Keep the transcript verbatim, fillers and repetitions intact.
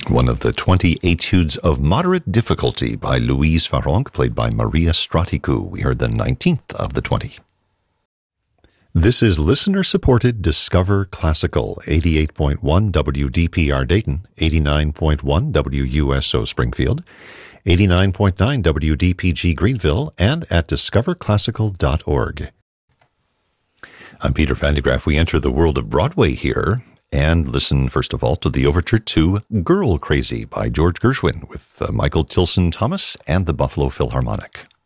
one of the twenty etudes of moderate difficulty by Louise Farrenc, played by Maria Straticu. We heard the nineteenth of the twenty. This is listener-supported Discover Classical, eighty-eight point one W D P R Dayton, eighty-nine point one W U S O Springfield, eighty-nine point nine W D P G Greenville, and at discover classical dot org. I'm Peter Van de Graaff. We enter the world of Broadway here and listen, first of all, to the overture to Girl Crazy by George Gershwin with uh, Michael Tilson Thomas and the Buffalo Philharmonic.